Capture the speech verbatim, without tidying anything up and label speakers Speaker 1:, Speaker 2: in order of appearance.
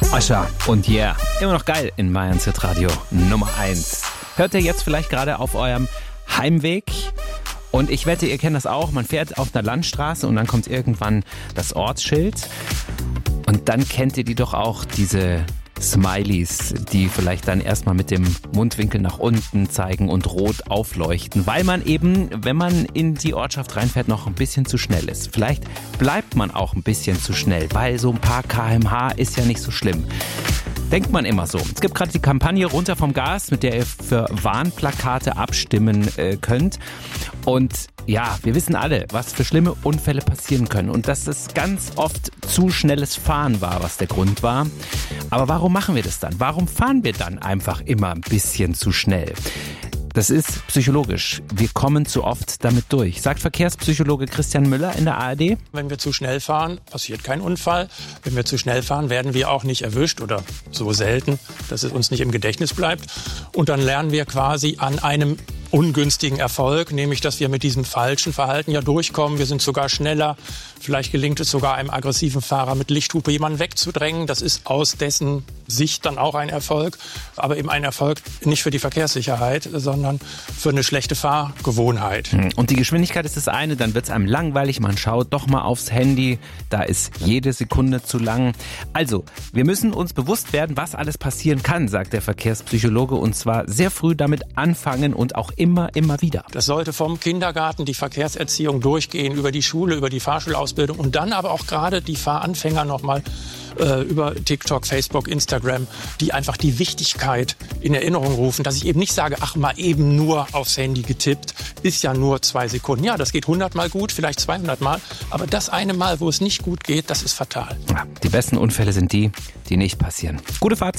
Speaker 1: Ascha und Yeah, immer noch geil in Mayans Hitradio Nummer eins. Hört ihr jetzt vielleicht gerade auf eurem Heimweg? Und ich wette, ihr kennt das auch, man fährt auf einer Landstraße und dann kommt irgendwann das Ortsschild. Und dann kennt ihr die doch auch, diese Smileys, die vielleicht dann erstmal mit dem Mundwinkel nach unten zeigen und rot aufleuchten, weil man eben, wenn man in die Ortschaft reinfährt, noch ein bisschen zu schnell ist. Vielleicht bleibt man auch ein bisschen zu schnell, weil so ein paar Kilometer pro Stunde ist ja nicht so schlimm. Denkt man immer so. Es gibt gerade die Kampagne Runter vom Gas, mit der ihr für Warnplakate abstimmen äh, könnt. Und ja, wir wissen alle, was für schlimme Unfälle passieren können. Und dass es ganz oft zu schnelles Fahren war, was der Grund war. Aber warum machen wir das dann? Warum fahren wir dann einfach immer ein bisschen zu schnell? Das ist psychologisch. Wir kommen zu oft damit durch, sagt Verkehrspsychologe Christian Müller in der A R D.
Speaker 2: Wenn wir zu schnell fahren, passiert kein Unfall. Wenn wir zu schnell fahren, werden wir auch nicht erwischt oder so selten, dass es uns nicht im Gedächtnis bleibt. Und dann lernen wir quasi an einem ungünstigen Erfolg, nämlich dass wir mit diesem falschen Verhalten ja durchkommen. Wir sind sogar schneller. Vielleicht gelingt es sogar einem aggressiven Fahrer mit Lichthupe jemanden wegzudrängen. Das ist aus dessen Sicht dann auch ein Erfolg. Aber eben ein Erfolg nicht für die Verkehrssicherheit, sondern für eine schlechte Fahrgewohnheit.
Speaker 1: Und die Geschwindigkeit ist das eine, dann wird es einem langweilig. Man schaut doch mal aufs Handy. Da ist jede Sekunde zu lang. Also, wir müssen uns bewusst werden, was alles passieren kann, sagt der Verkehrspsychologe. Und zwar sehr früh damit anfangen und auch immer, immer wieder.
Speaker 2: Das sollte vom Kindergarten die Verkehrserziehung durchgehen, über die Schule, über die Fahrschulausbildung und dann aber auch gerade die Fahranfänger nochmal äh, über TikTok, Facebook, Instagram, die einfach die Wichtigkeit in Erinnerung rufen, dass ich eben nicht sage, ach mal eben nur aufs Handy getippt, ist ja nur zwei Sekunden. Ja, das geht hundert Mal gut, vielleicht zweihundert Mal, aber das eine Mal, wo es nicht gut geht, das ist fatal.
Speaker 1: Ja, die besten Unfälle sind die, die nicht passieren. Gute Fahrt.